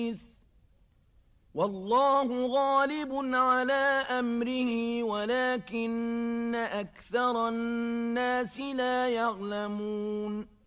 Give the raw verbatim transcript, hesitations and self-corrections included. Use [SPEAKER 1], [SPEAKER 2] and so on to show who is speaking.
[SPEAKER 1] والله غالب على أمره ولكن أكثر الناس لا يعلمون